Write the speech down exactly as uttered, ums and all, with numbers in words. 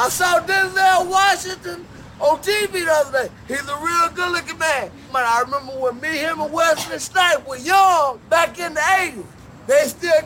I saw Denzel Washington on T V the other day. He's a real good-looking man. Man, I remember when me, him, and Wesley Snipes were young back in the eighties. They still